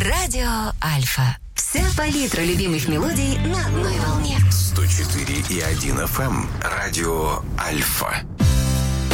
Радио Альфа. Вся палитра любимых мелодий на одной волне. 104,1 FM. Радио Альфа.